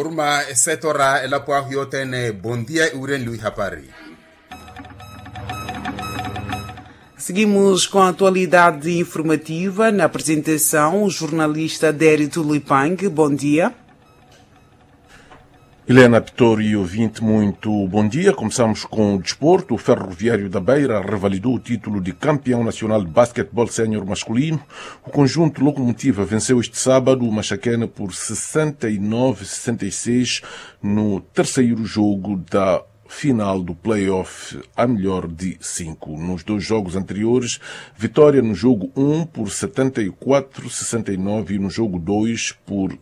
Urma setora elapoa yotene bom dia uren lui hapari. Seguimos com a atualidade informativa. Na apresentação, o jornalista Dério Tulipang. Bom dia. Helena Pitori e ouvinte, muito bom dia. Começamos com o desporto. O Ferroviário da Beira revalidou o título de campeão nacional de basquetebol sénior masculino. O conjunto Locomotiva venceu este sábado o Machaquena por 69-66 no terceiro jogo da final do play-off a melhor de 5. Nos dois jogos anteriores, vitória no jogo 1 por 74-69 e no jogo 2 por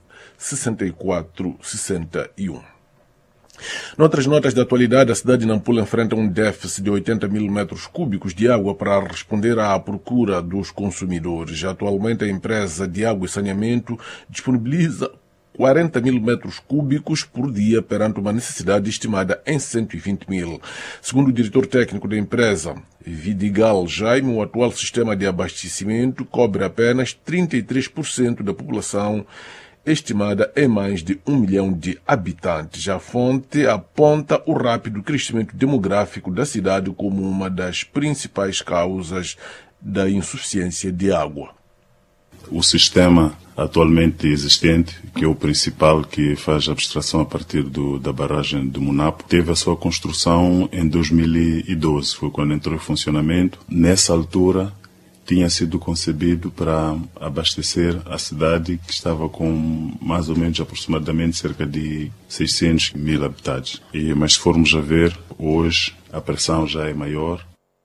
64-61. Noutras notas da atualidade, a cidade de Nampula enfrenta um déficit de 80 mil metros cúbicos de água para responder à procura dos consumidores. Atualmente, a empresa de água e saneamento disponibiliza 40 mil metros cúbicos por dia perante uma necessidade estimada em 120 mil. Segundo o diretor técnico da empresa, Vidigal Jaime, o atual sistema de abastecimento cobre apenas 33% da população estimada em mais de 1 milhão de habitantes. A fonte aponta o rápido crescimento demográfico da cidade como uma das principais causas da insuficiência de água. O sistema atualmente existente, que é o principal, que faz abstração a partir da barragem de Munapo, teve a sua construção em 2012, foi quando entrou em funcionamento. Nessa altura, tinha sido concebido para abastecer a cidade, que estava com mais ou menos aproximadamente cerca de 600 mil habitantes. Mas se formos a ver, hoje a pressão já é maior.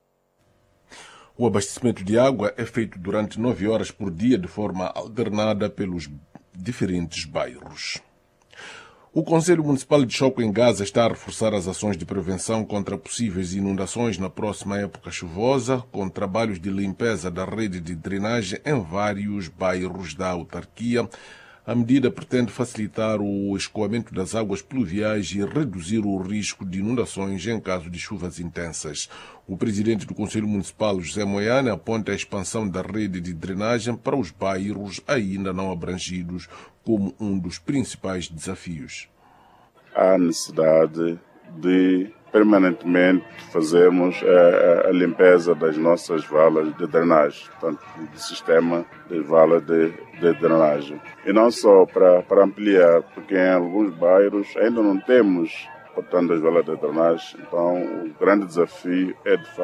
O abastecimento de água é feito durante 9 horas por dia de forma alternada pelos diferentes bairros. O Conselho Municipal de Choco em Gaza está a reforçar as ações de prevenção contra possíveis inundações na próxima época chuvosa, com trabalhos de limpeza da rede de drenagem em vários bairros da autarquia. A medida pretende facilitar o escoamento das águas pluviais e reduzir o risco de inundações em caso de chuvas intensas. O presidente do Conselho Municipal, José Moiane, aponta a expansão da rede de drenagem para os bairros ainda não abrangidos como um dos principais desafios. Há necessidade de permanentemente fazermos a limpeza das nossas valas de drenagem, portanto, do sistema de valas de drenagem. E não só para ampliar, porque em alguns bairros ainda não temos, portanto, as valas de drenagem. Então, o grande desafio é, de facto,